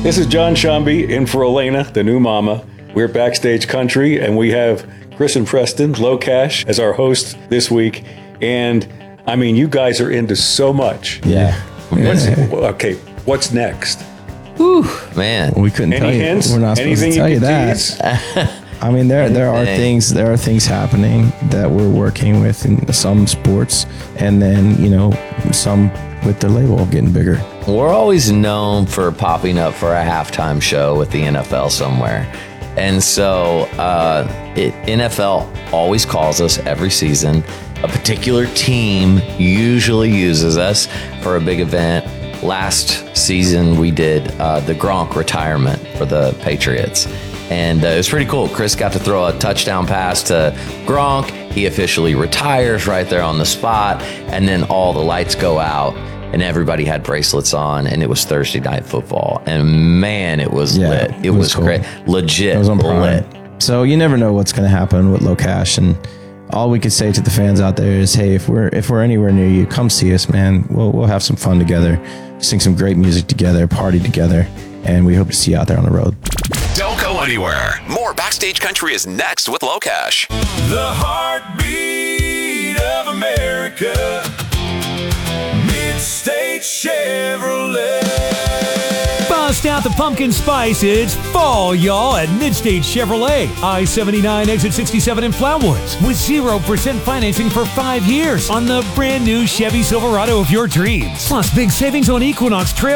This is John Shambi in for Elena, the new mama. We're Backstage Country, and we have Chris and Preston, Low Cash, as our hosts this week. And, I mean, you guys are into so much. Yeah. What's next? Whew, man. We couldn't tell you. Hints? We're not supposed to tell you that. I mean, there are things happening that we're working with in some sports, and then, some with the label getting bigger. We're always known for popping up for a halftime show with the NFL somewhere. And so NFL always calls us every season. A particular team usually uses us for a big event. Last season, we did the Gronk retirement for the Patriots. And it was pretty cool. Chris got to throw a touchdown pass to Gronk. He officially retires right there on the spot. And then all the lights go out and everybody had bracelets on. And it was Thursday Night Football. And man, it was lit. It was cool. Great. Legit. It was on lit. So you never know what's going to happen with Low Cash. And all we could say to the fans out there is, hey, if we're anywhere near you, come see us, man. We'll have some fun together, sing some great music together, party together. And we hope to see you out there on the road. Don't go anywhere. More Backstage Country is next with Low Cash. The heartbeat of America. Mid-State Chevrolet. Bust out the pumpkin spice. It's fall, y'all, at Mid-State Chevrolet. I-79 exit 67 in Flatwoods with 0% financing for 5 years on the brand new Chevy Silverado of your dreams. Plus big savings on Equinox Trail